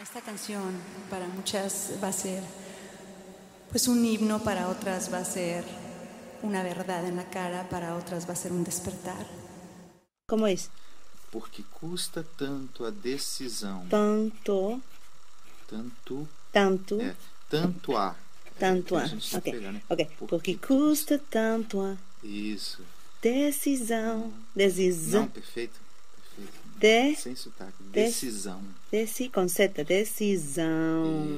Esta canción para muchas va a ser pues un himno, para otras va a ser una verdad en la cara, para otras va a ser un despertar. Como es? Porque custa tanto a decisão. Tanto. Tanto. Tanto. Tanto a. Tanto a. Ok. Pegar, né? Ok. Porque custa tanto a. Isso. Decisão. Decisão. Não, perfeito. Perfeito. Sem sotaque. Decisão. Com seta. Decisão.